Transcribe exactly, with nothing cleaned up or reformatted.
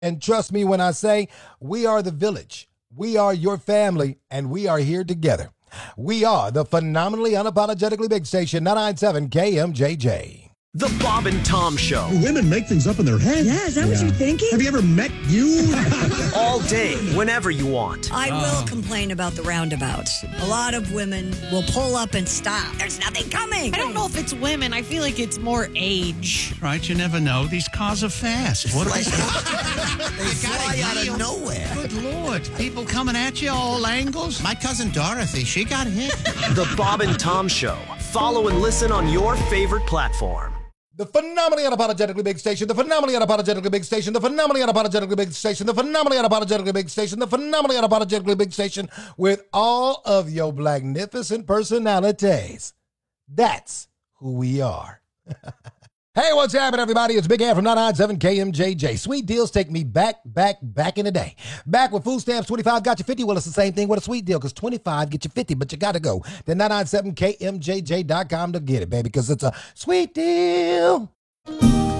And trust me when I say we are the village. We are your family, and we are here together. We are the phenomenally unapologetically big station, ninety-nine point seven K M J J. The Bob and Tom Show. Women make things up in their head. Yeah, is that yeah. what you're thinking? Have you ever met you? All day, whenever you want. I oh. will complain about the roundabouts. A lot of women will pull up and stop. There's nothing coming. I don't know if it's women. I feel like it's more age. Right, you never know. These cars are fast. What like, they fly out of nowhere. Good Lord. People coming at you all angles. My cousin Dorothy, she got hit. The Bob and Tom Show. Follow and listen on your favorite platform. The phenomenally unapologetically big station, the phenomenally unapologetically big station, the phenomenally unapologetically big station, the phenomenally unapologetically big station, the phenomenally unapologetically big station with all of your magnificent personalities. That's who we are. Hey, what's happening, everybody? It's Big Ann from ninety-nine point seven K M J J. Sweet deals take me back, back, back in the day. Back with food stamps, twenty-five got you fifty. Well, it's the same thing with a sweet deal, because twenty-five get you fifty, but you got to go to ninety-nine point seven K M J J dot com to get it, baby, because it's a sweet deal.